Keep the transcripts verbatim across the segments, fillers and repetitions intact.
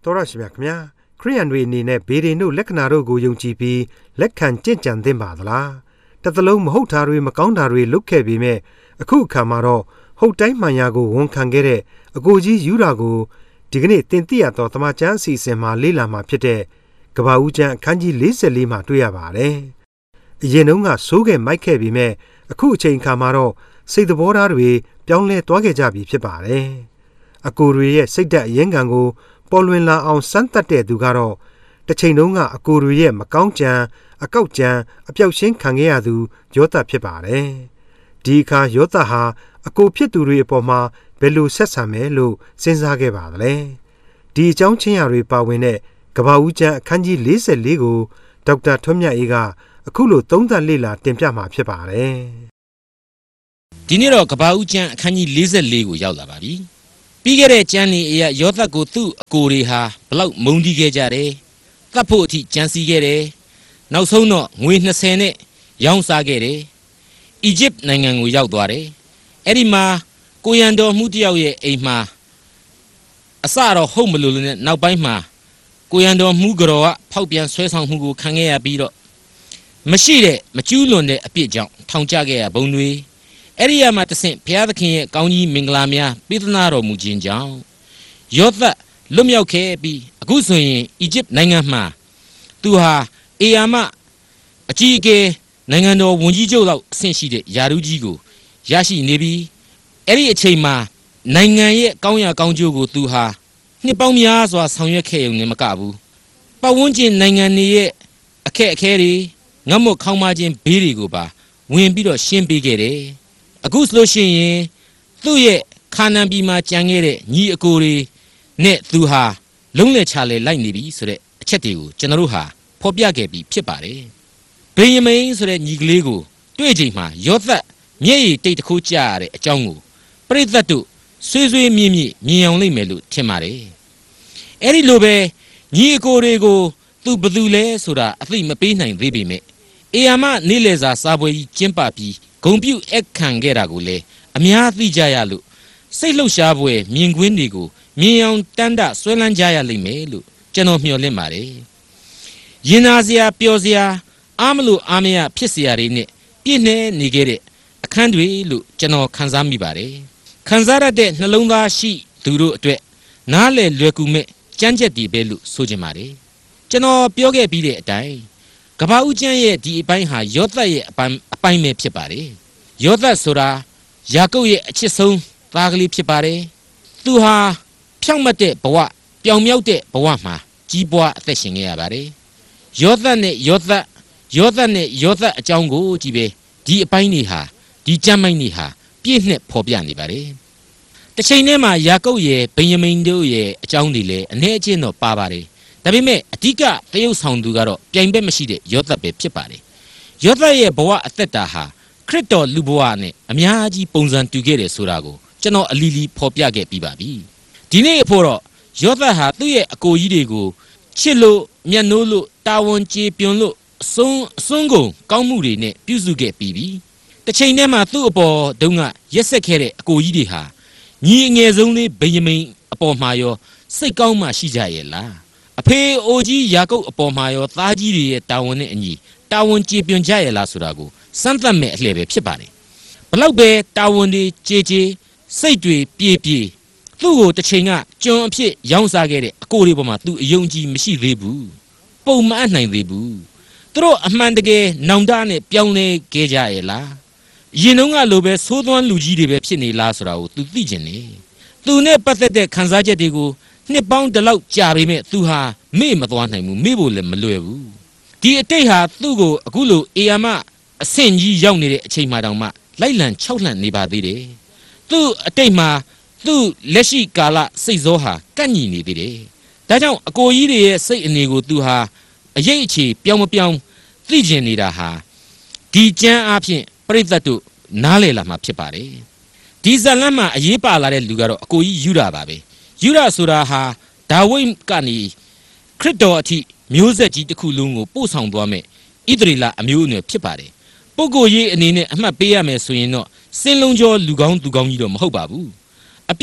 တော်ရရှိမြခင်ဗျာခရိယန်တွေအနေနဲ့ဘေဒင်တို့လက္ခဏာတို့ကိုယုံကြည်ပြီးလက်ခံကြင်ကြံသင့်ပါသလားတသလုံးမဟုတ်တာတွေမကောင်းတာတွေလုပ်ခဲ့ပေမဲ့အခုအခါမှာတော့ဟုတ်တိုင်းမှန်ရာကိုဝန်ခံခဲ့တဲ့အကိုကြီးယူရာကိုဒီကနေ့တင်ပြရတော့တမန်ကျမ်းအစီအစဉ်မှာလေ့လာမှာဖြစ်တဲ့ကဘာဦးကျမ်းအခန်းကြီး၄၄မှာတွေ့ရပါတယ်အရင်တုန်းကစိုးခဲ့မိုက်ခဲ့ပေမဲ့အခုအချိန်အခါမှာတော့စိတ်သဘောထားတွေပြောင်းလဲသွားခဲ့ကြပြီဖြစ်ပါတယ်အကိုတွေရဲ့စိတ်ဓာတ်အရင်ခံကိုပေါ်လွင်လာအောင်စမ်းသပ်တဲ့သူကတော့တစ်ချိန်တုန်းကအကိုတွေရဲ့မကောင်းကြံအကောက်ကြံအပြောက်ရှင်းခံခဲ့ရသူယောသဖြစ်ပါတယ်ဒီအခါယောသဟာအကိုဖြစ်သူတွေအပေါ်မှာဘယ်လိုဆက်ဆံမယ်လို့စဉ်းစားခဲ့ပါသလဲဒီအကြောင်းချင်းရာတွေပါဝင်တဲ့ကဘာဦးကျမ်းအခန်းကြီး၄၄ကိုဒေါက်တာထွန်းမြတ်အေးကအခုလိုသုံးသပ်လေ့လာတင်ပြမှာဖြစ်ပါတယ်ဒီနေ့တော့ကဘာဦးကျမ်းအခန်းကြီး၄၄ကိုရောက်လာပါပြီပြီးခဲ့တဲ့ကျမ်းလေးအရာယောသကိုသူ့အကိုတွေဟာဘလောက်မုန်းတီးခဲ့ကြတယ်တတ်ဖို့အထိကြံစည်ခဲ့တယ်နောက်ဆုံးတော့ငွေ၂၀နဲ့ရောင်းစားခဲ့တယ်အီဂျစ်နိုင်ငံကိုရောက်သွားတယ်အဲ့ဒီမှာကိုရန်တော်မှုတယောက်ရဲ့အိမ်မှာအစတော့ဟုတ်မလို့နဲ့နောက်ပိုင်းမှာကိုရန်တော်မှုကြော်ကဖောက်ပြန်ဆွဲဆောင်မှုကိုခံခဲ့ရပြီးတော့မရှိတဲ့မကျူးလွန်တဲ့အပြစ်ကြောင့်ထောင်ချခဲ့ရဘုံတွေအဲ့ဒီရမှာတဆင့်ဘုရားသခင်ရဲ့ကောင်းကြီးမင်္ဂလာများပေးသနာတော်မူခြင်းကြောင့်ယောသလွတ်မြောက်ခဲ့ပြီးအခုဆိုရင်အီဂျစ်နိုင်ငံမှာသူဟာအေယာမအကြီးအကဲနိုင်ငံတော်ဝန်ကြီးချုပ်လောက်အဆင့်ရှိတဲ့ယာရုကြီးကိုရရှိနေပြီးအဲ့ဒီအချိန်မှာနိုင်ငံရဲ့ကောင်းရာကောင်းကျိုးကိုသူဟာနှစ်ပေါင်းများစွာဆောင်ရွက်ခဲ့ရုံနဲ့မကဘူးပတ်ဝန်းကျင်နိုင်ငံတွေရဲ့အခက်အခဲတွေငတ်မွတ်ခေါင်းပါခြင်းဘေးတွေကိုပါဝင်ပြီးတော့ရှင်းပေးခဲ့တယ်အခုဆိုလို့ရှိရင်သူ့ရဲ့ခါနန်ပြည်မှာကြံခဲ့တဲ့ညီအကိုတွေနဲ့သူဟာလုံးလက်ချလဲလိုက်နေပြီဆိုတဲ့အချက်တွေကိုကျွန်တော်တို့ဟာဖော်ပြခဲ့ပြီးဖြစ်ပါတယ်ဗိယမိန်ဆိုတဲ့ညီကလေးကိုတွေ့ချိန်မှာယောသမျက်ရည်တိတ်တခိုးကြရတဲ့အကြောင်းကိုပရိသတ်တို့ဆွေးဆွေးမြင့်မြင့်မြင်အောင်လိမ့်မယ်လို့ထင်ပါတယ်အဲ့ဒီလိုပဲညီအကိုတွေကိုသူဘသူလဲဆိုတာအသိမပေးနိုင်သေးပေမဲ့အေယာမနေလေစာစားပွဲကြီးကျင်းပပြီးဂုံပြုတ်အခခံခဲ့တာကိုလေအများသိကြရလို့စိတ်လှုပ်ရှားပွဲမြင်ကွင်းတွေကိုမြင်အောင်တန်းတဆွဲလန်းကြရလိမ့်မယ်လို့ကျွန်တော်မျှော်လင့်ပါတယ်ရင်နာစရာပျော်စရာအားမလို့အားမရဖြစ်စရာတွေနဲ့ပြည့်နေနေခဲ့တဲ့အခန်းတွေလို့ကျွန်တော်ခန်းစားမိပါတယ်ခန်းစားရတဲ့နှလုံးသားရှိသူတို့အတွက်နားလေလွယ်ကူမဲ့ကြမ်းကြက်တည်ပဲလို့ဆိုချင်ပါတယ်ကျွန်တော်ပြောခဲ့ပြီးတဲ့အတိုင်းကဘာဦးကျမ်းရဲ့ဒီအပိုင်းဟာယောသရဲ့အပိုင်းအပိုင်းပဲဖြစ်ပါတယ်ယောသဆိုတာယာကုပ်ရဲ့အချစ်ဆုံးသားကလေးဖြစ်ပါတယ်သူဟာဖြောင့်မတ်တဲ့ဘဝပြောင်မြောက်တဲ့ဘဝမှာကြီးပွားအသက်ရှင်ခဲ့ရပါတယ်ယောသနဲ့ယောသယောသနဲ့ယောသအကြောင်းကိုကြည့်ပဲဒီအပိုင်းတွေဟာဒီကျမ်းပိုင်းတွေဟာပြည့်နှက်ဖော်ပြနေပါတယ်တစ်ချိန်တည်းမှာယာကုပ်ရဲ့ဗိယမိန်တို့ရဲ့အကြောင်းတွေလည်းအ ਨੇ အချင်းတော့ပါပါတယ်ဒါပေမဲ့အဓိကသရုပ်ဆောင်သူကတော့ပြိုင်ဘက်မရှိတဲ့ယောသပဲဖြစ်ပါတယ်ယောသရဲ့ဘဝအသက်တာဟာခရစ်တော်လူဘဝနဲ့အများကြီးပုံစံတူခဲ့တယ်ဆိုတာကိုကျွန်တော်အလီလီဖော်ပြခဲ့ပြီးပါပြီဒီနေ့အဖို့တော့ယောသဟာသူ့ရဲ့အကိုကြီးတွေကိုချစ်လို့မျက်နှိုးလို့တာဝန်ကျေပြွန်လို့အစွန်းအစွန်းကုန်ကောင်းမှုတွေနဲ့ပြုစုခဲ့ပြီးပြီတစ်ချိန်တည်းမှာသူ့အပေါ်တုန်းကရက်ဆက်ခဲ့တဲ့အကိုကြီးတွေဟာညီအငယ်ဆုံးလေးဗိယမိန်အပေါ်မှာရောစိတ်ကောင်းမှရှိကြရဲ့လားအဖေအိုကြီးယာကုပ်အပေါ်မှာရောသားကြီးတွေရဲ့တာဝန်နဲ့အညီတာဝန်ကျေပြွန်ကြရဲ့လားဆိုတာကိုစမ်းသပ်မဲ့အလှည့်ပဲဖြစ်ပါတယ်ဘလောက်ပဲတာဝန်တွေကြေကြေစိတ်တွေပြေပြေသူ့ကိုတစ်ချိန်ကကျွန်အဖြစ်ရောင်းစားခဲ့တဲ့အကိုတွေပေါ်မှာသူအယုံကြည်မရှိသေးဘူးပုံမအပ်နိုင်သေးဘူးသူတို့အမှန်တကယ်နောင်တနဲ့ပြောင်းလဲခဲ့ကြရဲ့လားရင်တုန်းကလိုပဲသိုးသွန်းလူကြီးတွေပဲဖြစ်နေလားဆိုတာကိုသူသိကျင်နေသူနဲ့ပတ်သက်တဲ့ခံစားချက်တွေကိုနှစ်ပေါင်းတလောက်ကြာပေမဲ့သူဟာမေ့မသွားနိုင်ဘူးမေ့ဖို့လည်းမလွယ်ဘူးဒီအတိတ်ဟာသူ့ကိုအခုလိုအေယာမအဆင့်ကြီးရောက်နေတဲ့အချိန်မှတောင်မှလိုက်လံခြောက်လှန့်နေပါသေးတယ်သူ့အတိတ်မှာသူ့လက်ရှိကာလစိတ်ဇောဟာကန့်ညီနေသေးတယ်ဒါကြောင့်အကိုကြီးတွေရဲ့စိတ်အနေကိုသူဟာအရေးအခြေပြောင်းမပြောင်းသိကျင်နေတာဟာဒီကျမ်းအဖြစ်ပရိသတ်တို့နားလည်လာမှာဖြစ်ပါတယ်ဒီဇလန်မှာအရေးပါလာတဲ့လူကတော့အကိုကြီးယူဒာပါပဲယူဒာဆိုတာဟာဒါဝိဒ်ကနေခရစ်တော်အထိမျိုးဆက်ကြီးတစ်ခုလုံးကိုပို့ဆောင်သွားမယ်ဣသရေလအမျိုးအနွယ်ဖြစ်ပါတယ်ပုဂ္ဂိုလ်ရေးအနေနဲ့အမှတ်ပေးရမယ်ဆိုရင်တော့စင်လုံးကျော်လူကောင်းသူကောင်းကြီးတော့မဟုတ်ပါဘူးအပြစ်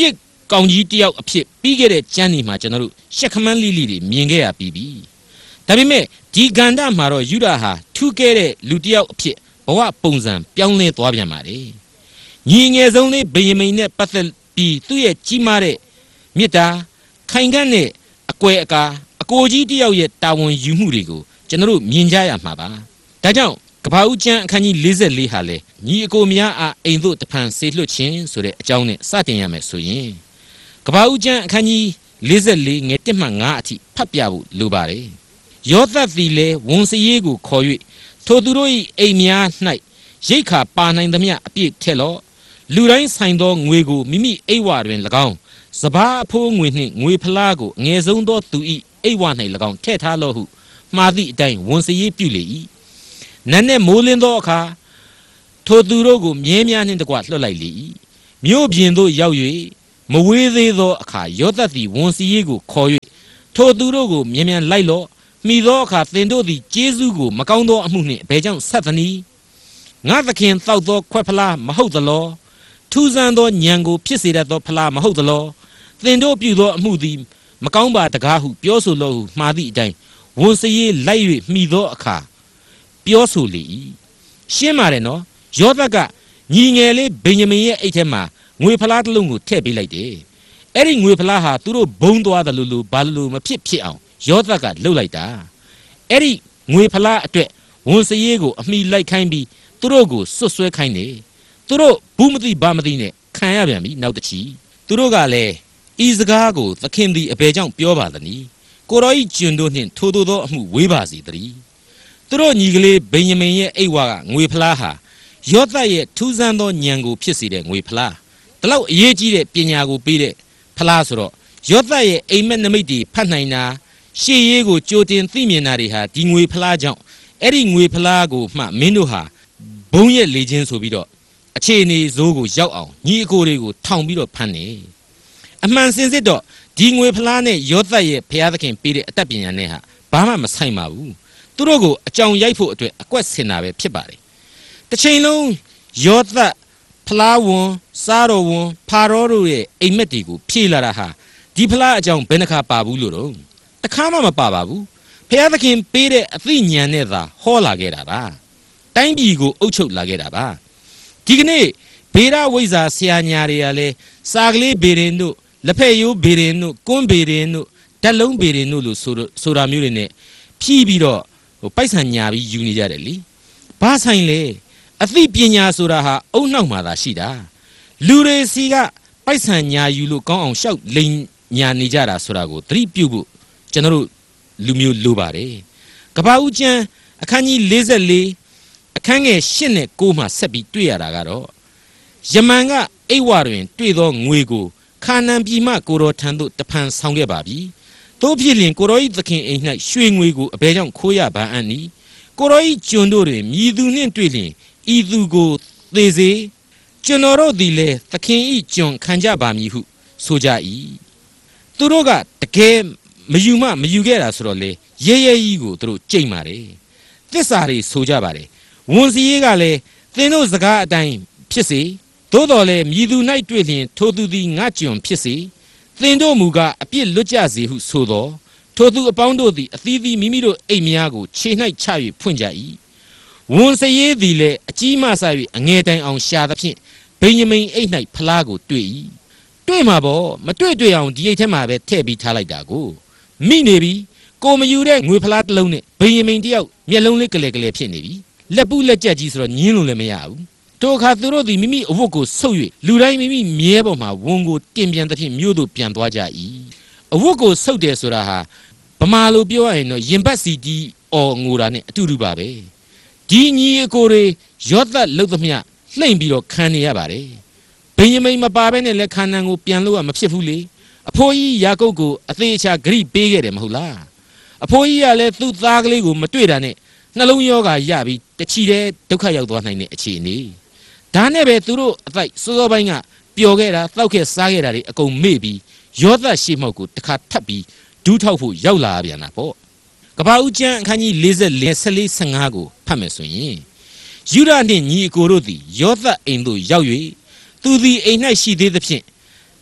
ကောင်ကြီးတယောက်အဖြစ်ပြီးခဲ့တဲ့ကျမ်းဒီမှာကျွန်တော်တို့ရှက်ခမန်းလိလိတွေမြင်ခဲ့ရပြီးပြီဒါပေမဲ့ဒီဂန္ဓမှာတော့ယူဒာဟာထူးခဲ့တဲ့လူတယောက်အဖြစ်ဘဝပုံစံပြောင်းလဲသွားပြန်ပါတယ်ညီငယ်ဆုံးလေးဗေယမိန်နဲ့ပတ်သက်ပြီးသူ့ရဲ့ကြီးမားတဲ့မေတ္တာခိုင်ခန့်တဲ့အကွယ်အကာအကိုကြီးတယောက်ရဲ့တာဝန်ယူမှုတွေကိုကျွန်တော်တို့မြင်ကြရမှာပါဒါကြောင့်ကပ္ပဦးကျမ်းအခန်းကြီး၄၄ဟာလေညီအကိုများအားအိမ်သို့တဖန်ဆေလွှတ်ခြင်းဆိုတဲ့အကြောင်းနဲ့စတင်ရမယ်ဆိုရင်ကပ္ပဦးကျမ်းအခန်းကြီး၄၄ငယ်၁မှ၅အထိဖတ်ပြဖို့လိုပါတယ်ယောသပ်သည်လည်းဝန်စရေးကိုခေါ်၍ထိုသူတို့၏အိမ်များ၌ရိတ်ခါပါနိုင်သမျှအပြည့်ထက်လော့လူတိုင်းဆိုင်သောငွေကိုမိမိအိမ်ဝတွင်၎င်းစဘာအဖိုးငွေနှင့်ငွေဖလားကိုအငယ်ဆုံးသောသူ၏အိမ်ဝ၌၎င်းထည့်ထားလော့ဟုမှားသည့်အတိုင်းဝန်စရေးပြုလေ၏နန်းနှင့်မိုးလင်းသောအခါထိုသူတို့ကိုမြဲများနှင့်တကွလွှတ်လိုက်လေ၏မြို့ပြင်သို့ရောက်၍မဝေးသေးသောအခါယောသပ်သည်ဝန်စရေးကိုခေါ်၍ထိုသူတို့ကိုမြဲမြံလိုက်လော့မိသောအခါသင်တို့သည်ကျေးဇူးကိုမကောင်းသောအမှုနှင့်ဘယ်ကြောင့်ဆက်သနည်းငါသခင်သောက်သောခွက်ဖလားမဟုတ်သလောထူးဆန်းသောညံကိုဖြစ်စေတတ်သောဖလားမဟုတ်သလောသင်တို့ပြုသောအမှုသည်မကောင်းပါတကားဟုပြောဆိုလော့ဟုမှားသည့်အတိုင်းဝန်စရေးလိုက်၍မိသောအခါပြောဆိုလေ၏ရှင်းပါတယ်နော်ယောသပ်ကညီငယ်လေးဗင်ယမင်ရဲ့အိတ်ထဲမှာငွေဖလားတစ်လုံးကိုထည့်ပေးလိုက်တယ်အဲ့ဒီငွေဖလားဟာသူတို့ဘုံသွားတယ်လို့လို့ဘာလို့မဖြစ်ဖြစ်အောင်ယောသပ်ကလှုပ်လိုက်တာအဲ့ဒီငွေဖလားအတွက်ဝန်စရေးကိုအမိလိုက်ခိုင်းပြီးသူတို့ကိုစွတ်ဆွဲခိုင်းတယ်သူတို့ဘူးမသိဘာမသိနဲ့ခံရပြန်ပြီနောက်တစ်ချီသူတို့ကလည်းဤစကားကိုသခင်သည်အဘယ်ကြောင့်ပြောပါသနည်းကိုရောဤကျွန်တို့နှင့်ထိုးထိုးသောအမှုဝေးပါစေတည်းသူတို့ညီကလေးဗင်ယမင်ရဲ့အိတ်ဝါကငွေဖလားဟာယောသပ်ရဲ့ထူးဆန်းသောဉာဏ်ကိုဖြစ်စေတဲ့ငွေဖလားဒီလောက်အရေးကြီးတဲ့ပညာကိုပေးတဲ့ဖလားဆိုတော့ယောသပ်ရဲ့အိမ်မက်နမိတ်တွေဖတ်နိုင်တာရှေ့ရေးကိုကြိုတင်သိမြင်တာတွေဟာဒီငွေဖလားကြောင့်အဲ့ဒီငွေဖလားကိုမှမင်းတို့ဟာဘုံရဲ့လေချင်းဆိုပြီးတော့အခြေအနေဇိုးကိုရောက်အောင်ညီအကိုတွေကိုထောင်ပြီးတော့ဖမ်းနေအမှန်စင်စစ်တော့ဒီငွေဖလားနဲ့ယောသပ်ရဲ့ဘုရားသခင်ပေးတဲ့အတတ်ပညာနဲ့ဟာဘာမှမဆိုင်ပါဘူးသူတို့ကိုအကြောင်ရိုက်ဖို့အတွက်အကွက်ဆင်တာပဲဖြစ်ပါတယ်တစ်ချိန်လုံးယောသပ်ဖလားဝန်စားတော်ဝန်ဖာရောတို့ရဲ့အိမ်မက်တွေကိုဖြေလာတာဟာဒီဖလားအကြောင်းဘယ်နှခါပါဘူးလို့တော့တခါမှမပါပါဘူးဘုရားသခင်ပေးတဲ့အသိဉာဏ်နဲ့သာဟောလာခဲ့တာပါတိုင်းပြည်ကိုအုပ်ချုပ်လာခဲ့တာပါဒီကနေ့ဘေရဝိဇ္ဇာဆရာညာတွေကလည်းစာကလေးဘေရင်တို့လက်ဖက်ရိုးဘေရင်တို့ကွန်းဘေရင်တို့ဓာတ်လုံးဘေရင်တို့လို့ဆိုဆိုတာမျိုးတွေနဲ့ဖြီးပြီးတော့ဟိုပိုက်ဆံညာပြီးယူနေကြတယ်လေဘာဆိုင်လဲအသိပညာဆိုတာဟာအုံနောက်မှာသာရှိတာလူတွေစီကပိုက်ဆံညာယူလို့ကောင်းအောင်ရှောက်လိန်ညာနေကြတာဆိုတာကိုသတိပြုဖို့ကျွန်တော်တို့လူမျိုးလိုပါတယ်ကပ္ပဦးကျမ်းအခန်းကြီး၄၄အခန်းငယ်၈နဲ့၉မှာဆက်ပြီးတွေ့ရတာကတော့ယမန်ကအိတ်ဝတွင်တွေ့သောငွေကိုခါနန်ပြည်မှကိုတော်ထံသို့တဖန်ဆောင်ခဲ့ပါပြီတို့ဖြစ်လျင်ကိုတော်၏သခင်အိမ်၌ရွှေငွေကိုအဘယ်ကြောင့်ခိုးရပါအံ့နည်းကိုတော်၏ကျွန်တို့တွင်မြည်သူနှင့်တွေ့လျင်ဤသူကိုသေစေကျွန်တော်တို့သည်လည်းသခင်၏ကျွန်ခံကြပါမည်ဟုဆိုကြ၏သူတို့ကတကယ်မယူမမယူခဲ့တာဆိုတော့လေရဲရဲကြီးကိုသူတို့ကြိတ်ပါတယ်သစ္စာတွေဆိုကြပါတယ်ဝန်စည်းကလည်းသင်တို့စကားအတိုင်းဖြစ်စေသို့တော်လည်းမြည်သူ၌တွေ့လျင်ထိုသူသည်ငါကျွန်ဖြစ်စေသင်တို့မူကားအပြစ်လွတ်ကြစေဟုဆိုသောထိုသူအပေါင်းတို့သည်အသီးသီးမိမိတို့အိမ်များကိုခြေ၌ချ၍ဖွင့်ကြ၏ဝန်စည်းသည်လည်းအကြီးမှစ၍အငယ်တိုင်အောင်ရှာသဖြင့်ဗိညမိန်အိမ်၌ဖလားကိုတွေ့၏တွေ့မှာပေါ့မတွေ့တွေ့အောင်ဒီအိတ်ထဲမှာပဲထည့်ပြီးထားလိုက်တာကိုမိနေပြီကိုမယူတဲ့ငွေဖလားတစ်လုံးနဲ့ဗိညမိန်တယောက်မျက်လုံးလေးကလေးကလေးဖြစ်နေပြီလက်ပူးလက်ကျက်ကြီးဆိုတော့ညင်းလို့လည်းမရဘူးတို့အခါသူတို့သည်မိမိအဝတ်ကိုဆုပ်၍လူတိုင်းမိမိမြဲပေါ်မှာဝန်ကိုတင်ပြန်သဖြင့်မြို့သို့ပြန်သွားကြ၏အဝတ်ကိုဆုပ်တယ်ဆိုတာဟာဗမာလိုပြောရရင်တော့ရင်ပတ်စီတီအော်ငိုတာနဲ့အတူတူပါပဲဒီညီအကိုတွေရော့သက်လှုပ်သမျှလှိမ့်ပြီးတော့ခံနေရပါတယ်ဗိညမိန်မပါဘဲနဲ့လက်ခါနန်ကိုပြန်လို့ကမဖြစ်ဘူးလေအဖိုးကြီးယာကုပ်ကိုအသေးချာဂရိပေးခဲ့တယ်မဟုတ်လားအဖိုးကြီးကလည်းသူ့သားကလေးကိုမတွေ့တာနဲ့နှလုံးရောဂါရပြီးတချီတဲ့ဒုက္ခရောက်သွားနိုင်တဲ့အခြေအနေဒါနဲ့ပဲသူတို့အသိစောစောပိုင်းကပျော်ခဲ့တာတောက်ခဲ့စားခဲ့တာတွေအကုန်မေ့ပြီးရောသက်ရှေ့မောက်ကိုတစ်ခါထပ်ပြီးဒူးထောက်ဖို့ရောက်လာပြန်တာပေါ့ကပ္ပဦးကျမ်းအခန်းကြီး၄၄ ၁၄ ၁၅ကိုဖတ်မယ်ဆိုရင်ယူဒနှင့်ညီအကိုတို့သည်ယောသက်အိမ်သို့ရောက်၍သူသည်အိမ်၌ရှိသေးသဖြင့်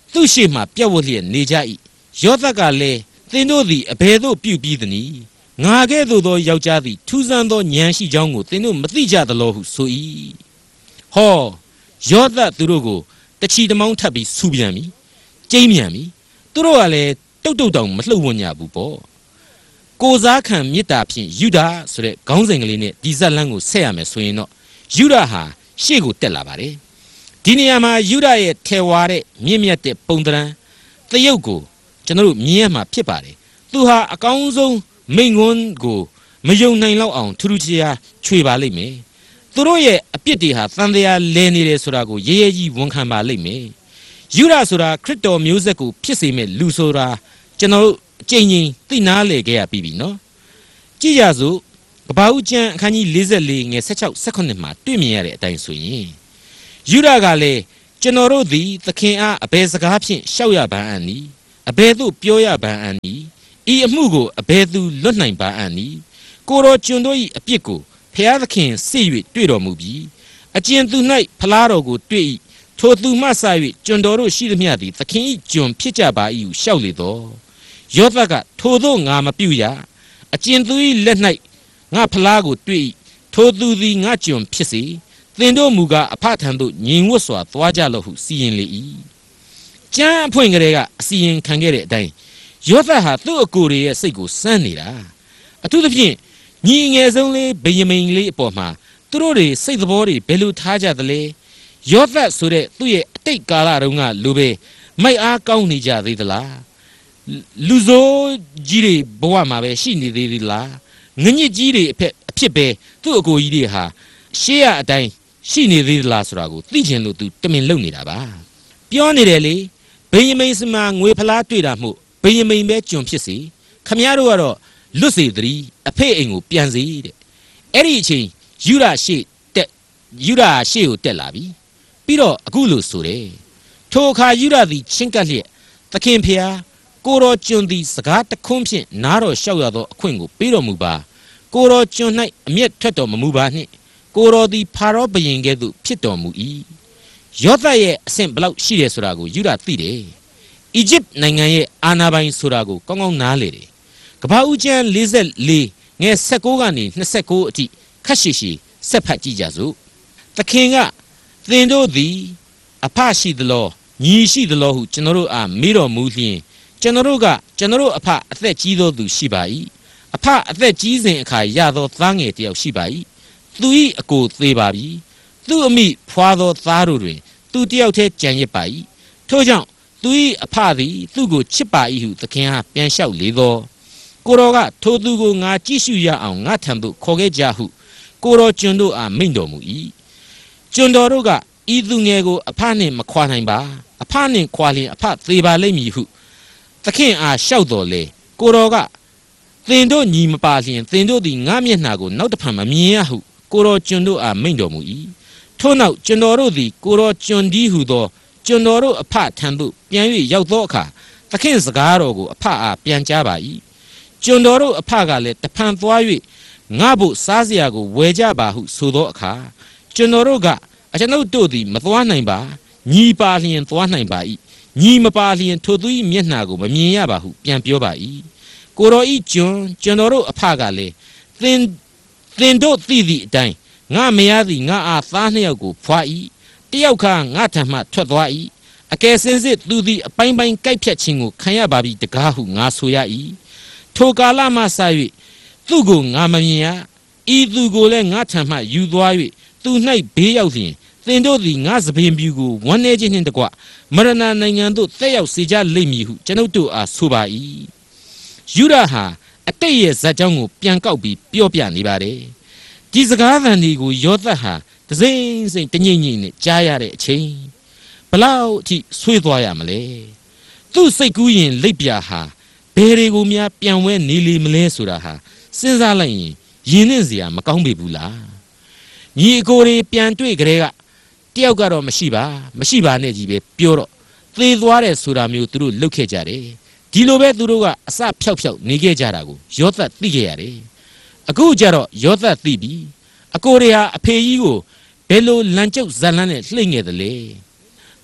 သူရှိမှပြတ်ဝတ်လျက်နေကြ၏ယောသကလည်းသင်တို့သည်အဘယ်သို့ပြုပြီးသနည်းငါကဲ့သို့သောယောက်ျားသည်ထူးဆန်းသောဉာဏ်ရှိကြောင်းကိုသင်တို့မသိကြသလောဟုဆို၏ဟောယောသသူတို့ကိုတချီတမောင်းထပ်ပြီးဆူပြန်ပြီကျိမ့်ပြန်ပြီသူတို့ကလည်းတုတ်တုတ်တောင်မလှုပ်ဝညဘူးပေါ့ကိုစားခံမေတ္တာဖြင့်ယူဒာဆိုတဲ့ခေါင်းစဉ်ကလေးနဲ့ဒီဇက်လန်းကိုဆက်ရမယ်ဆိုရင်တော့ယူဒာဟာရှေ့ကိုတက်လာပါတယ်ဒီနေရာမှာယူဒာရဲ့ထဲဝါတဲ့မြင့်မြတ်တဲ့ပုံသဏ္ဍာန်သရုပ်ကိုကျွန်တော်တို့မြင်ရမှာဖြစ်ပါတယ်သူဟာအကောင်းဆုံးမိန်ကွန်းကိုမယုံနိုင်လောက်အောင်ထူးထူးခြားခြားချွေပါလိမ့်မယ်သူတို့ရဲ့အပြစ်တွေဟာသံတရားလဲနေတယ်ဆိုတာကိုရဲရဲကြီးဝန်ခံပါလိမ့်မယ်ယူဒာဆိုတာခရစ်တော်မျိုးဆက်ကိုဖြစ်စေမဲ့လူဆိုတာကျွန်တော်တို့အကျဉ်းချင်းသိနာလေခဲ့ရပြီနော်ကြည့်ရစို့ကပ္ပဦးကျမ်းအခန်းကြီး၄၄ငယ်၁၆ ၁၈မှာတွေ့မြင်ရတဲ့အတိုင်းဆိုရင်ယူဒာကလည်းကျွန်တော်တို့သည်သခင်အားအဘယ်စကားဖြင့်ရှောက်ရပါအံ့နီအဘယ်သို့ပြောရပါအံ့နီဤအမှုကိုအဘယ်သူလွတ်နိုင်ပါအံ့နီကိုတော်ကျွန်တို့၏အပြစ်ကိုဖျားသခင်စစ်၍တွေ့တော်မူပြီးအကျဉ်သူ၌ဖလားတော်ကိုတွေ့၏ထိုသူမှစ၍ကျွန်တော်တို့ရှိသမျှသည်သခင်၏ကျွန်ဖြစ်ကြပါ၏ဟုရှောက်လေတော့ယောသကထိုသို့ငါမပြုရအကျဉ်သူ၏လက်၌ငါဖလားကိုတွေ့၏ထိုသူသည်ငါကျွန်ဖြစ်စေသင်တို့မူကားအဖထံသို့ညီဝတ်စွာသွားကြလော့ဟုစီရင်လေ၏ကျမ်းအဖွင့်ကလေးကအစီရင်ခံခဲ့တဲ့အတိုင်းယောသဟာသူ့အကိုတွေရဲ့စိတ်ကိုစမ်းနေတာအထူးသဖြင့်ညီငယ်ဆုံးလေးဗေယမိန်လေးအပေါ်မှာသူတို့တွေစိတ်သဘောတွေဘယ်လိုထားကြသလဲယောသဆိုတဲ့သူ့ရဲ့အတိတ်ကာလတုန်းကလူပဲမိုက်အားကောင်းနေကြသေးသလားလူစိုးကြီးတွေဘဝမှာပဲရှိနေသေးသလားငညစ်ကြီးတွေအဖြစ်အဖြစ်ပဲသူ့အကိုကြီးတွေဟာရှေးရအတိုင်းရှိနေသေးသလားဆိုတာကိုသိချင်လို့သူတမင်လုံနေတာပါပြောနေတယ်လေဗေယမိန်စမှာငွေဖလားတွေ့တာမှုဗေယမိန်ပဲကျွန်ဖြစ်စီခမရတို့ကတော့လွတ်စေသတည်းအဖေအိမ်ကိုပြန်စေတဲ့အဲ့ဒီအချိန်ယူဒရှေ့တက်ယူဒရှေ့ကိုတက်လာပြီပြီးတော့အခုလို့ဆိုတယ်ထိုအခါယူဒသည်ချင်းကပ်လျက်သခင်ဖေဟာကိုတော်ကျွန်သည်စကားတခွန်းဖြင့်နားတော်လျှောက်ရသောအခွင့်ကိုပေးတော်မူပါကိုတော်ကျွန်၌အမျက်ထွက်တော်မမူပါနှင့်ကိုတော်သည်ဖာရောဘုရင်ကဲ့သို့ဖြစ်တော်မူ၏ယောသရဲ့အဆင့်ဘလောက်ရှိတယ်ဆိုတာကိုယူဒသိတယ်အီဂျစ်နိုင်ငံရဲ့အာဏာပိုင်ဆိုတာကိုကောင်းကောင်းနားလေတယ်ကမ္ဘာဦးကျမ်း၄၄ငယ်၁၉ကနေ၂၉အထိခက်ရှိရှိဆက်ဖတ်ကြည့်ကြစို့သခင်ကသင်တို့သည်အဖရှိသလောညီရှိသလောဟုကျွန်တော်တို့အားမေးတော်မူလျှင်ကျွန်တော်တို့ကကျွန်တော်တို့အဖအသက်ကြီးသောသူရှိပါ၏အဖအသက်ကြီးစဉ်အခါရသောသားငယ်တယောက်ရှိပါ၏သူ၏အကိုသေးပါပြီသူ့အမိဖွာသောသားတို့တွင်သူတယောက်တည်းကြံရစ်ပါ၏ထို့ကြောင့်သူ၏အဖသည်သူ့ကိုချစ်ပါ၏ဟုသခင်ဟာပြန်လျှောက်လေသောကိုတော်ကထိုသူကိုငါကြည့်ရှုရအောင်ငါထံသို့ခေါ်ခဲ့ကြဟုကိုတော်ကျွန်တို့အားမိန့်တော်မူ၏ကျွန်တော်တို့ကဤသူငယ်ကိုအဖနှင့်မခွာနိုင်ပါအဖနှင့်ခွာလျင်အဖသေးပါလိမ့်မည်ဟုသခင်အားလျှောက်တော်လေကိုတော်ကသင်တို့ညီမပါလျင်သင်တို့သည်ငါမျက်နှာကိုနောက်တစ်ဖန်မမြင်ရဟုကိုတော်ကျွန်တို့အားမိန့်တော်မူ၏ထို့နောက်ကျွန်တော်တို့သည်ကိုတော်ကျွန်ဒီဟုသောကျွန်တော်တို့အဖထံသို့ပြန်၍ရောက်သောအခါသခင်စကားတော်ကိုအဖအားပြန်ကြားပါ၏ကျွန်တော်တို့အဖကလည်းတဖန်သွား၍ငါ့ဘို့စားစရာကိုဝယ်ကြပါဟုဆိုသောအခါကျွန်တော်တို့ကအကျွန်ုပ်တို့သည်မသွားနိုင်ပါညီပါလျင်သွားနိုင်ပါ၏ညီမပါလျင်ထိုသူ၏မျက်နှာကိုမမြင်ရပါဟုပြန်ပြောပါ၏ကိုတော်ဤကျွန်ကျွန်တော်တို့အဖကလည်းသင်သင်တို့သိသည့်အတိုင်းငါမရသည်ငါအားသားနှစ်ယောက်ကိုဖွာ၏တယောက်ခါငါထံမှထွက်သွား၏အကယ်စင်စစ်သူသည်အပိုင်းပိုင်းကိုက်ဖြတ်ခြင်းကိုခံရပါပြီတကားဟုငါဆိုရ၏ထိုကာလမှစ၍သူ့ကိုငါမမြင်ရဤသူကိုလည်းငါထံမှယူသွား၍သူ၌ဘေးရောက်လျင်သင်တို့သည်ငါစပင်ပြူကိုဝန်းနေခြင်းနှင့်တကွမရဏနိုင်ငံသို့တက်ရောက်စေကြလိမ့်မည်ဟုကျွန်ုပ်တို့အားဆိုပါ၏ယူဒဟာအတိတ်ရဲ့ဇာတ်ကြောင်းကိုပြန်ကောက်ပြီးပြောပြနေပါတယ်ဒီစကားသံဒီကိုယောသဟာတစိမ့်စိမ့်တငိမ့်ငိမ့်နဲ့ကြားရတဲ့အချိန်ဘလောက်အထိဆွေးသွားရမလဲသူ့စိတ်ကူးရင်လိပ်ပြာဟာဘယ်တွေကိုများပြန်ဝဲနေလေမလဲဆိုတာဟာစဉ်းစားလိုက်ရင်ယဉ်နှင့်စရာမကောင်းပေဘူးလားညီအကိုတွေပြန်တွေ့ကြတဲ့ကတယောက်ကတော့မရှိပါမရှိပါနဲ့ကြီးပဲပြောတော့သေသွားတယ်ဆိုတာမျိုးသူတို့လုပ်ခဲ့ကြတယ်ဒီလိုပဲသူတို့ကအစဖြောက်ဖြောက်နေခဲ့ကြတာကိုယောသသိခဲ့ရတယ်အခုကျတော့ယောသသိပြီအကိုတွေဟာအဖေကြီးကိုဘယ်လိုလမ်းကျုပ်ဇလန်းနဲ့လှိမ့်ခဲ့တယ်လဲ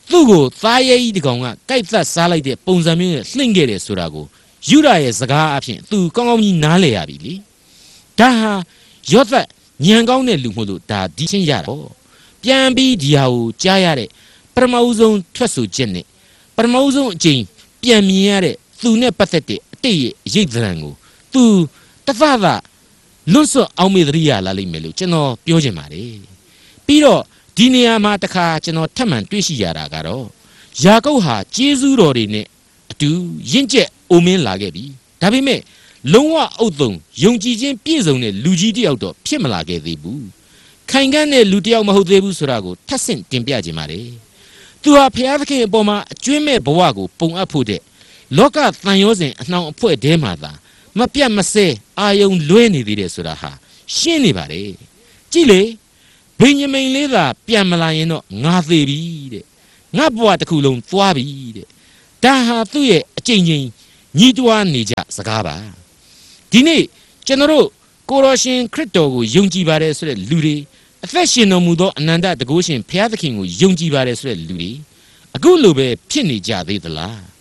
သူ့ကိုသားရဲကြီးတကောင်ကကြိုက်သက်စားလိုက်တဲ့ပုံစံမျိုးနဲ့လှင့်ခဲ့တယ်ဆိုတာကိုယူဒရဲ့စကားအဖြစ်သူကောင်းကောင်းကြီးနားလည်ရပြီလေဒါဟာယောသတ်ညံကောင်းတဲ့လူမို့လို့ဒါဒီချင်းရတာပေါ့ပြန်ပြီးဒီဟာကိုကြားရတဲ့ပထမဦးဆုံးထွက်ဆိုချက်နဲ့ပထမဦးဆုံးအချိန်ပြန်မြင်ရတဲ့သူနဲ့ပတ်သက်တဲ့အတိတ်ရဲ့ရိတ်သံကိုသူတသသလွတ်စွတ်အောင်မေတ္တရိယာလာလိမ့်မယ်လို့ကျွန်တော်ပြောချင်ပါတယ်ပြီးတော့ဒီနေရာမှာတခါကျွန်တော်ထပ်မံတွေ့ရှိရတာကတော့ယာကုပ်ဟာကျေးဇူးတော်တွေနဲ့အတူရင့်ကျက်အိုမင်းလာခဲ့ပြီဒါပေမဲ့လုံးဝအုပ်သုံးယုံကြည်ခြင်းပြည့်စုံတဲ့လူကြီးတစ်ယောက်တော့ဖြစ်မလာခဲ့သေးဘူးခိုင်ခန့်တဲ့လူတစ်ယောက်မဟုတ်သေးဘူးဆိုတာကိုထပ်ဆင့်တင်ပြခြင်းပါတယ်သူဟာဖျားသခင်အပေါ်မှာအကျွမ်းမဲ့ဘဝကိုပုံအပ်ဖို့တဲ့လောကသံယောဇဉ်အနှောင်အဖွဲ့ထဲမှာသာမပြတ်မစဲအာယုံလွဲနေသေးတယ်ဆိုတာဟာရှင်းနေပါတယ်ကြည့်လေဘိညမိန်လေးသာပြန်မလာရင်တော့ငါသေးပြီတဲ့ငါဘဝတစ်ခုလုံးသွားပြီတဲ့ဒါဟာသူ့ရဲ့အကျဉ်းချင်းညီးတွားနေကြစကားပါဒီနေ့ကျွန်တော်တို့ကိုရောရှင်ခရစ်တော်ကိုယုံကြည်ပါတယ်ဆိုတဲ့လူတွေအသက်ရှင်တော်မူသောအနန္တတကုရှင်ဘုရားသခင်ကိုယုံကြည်ပါတယ်ဆိုတဲ့လူတွေအခုလိုပဲဖြစ်နေကြသေးသလား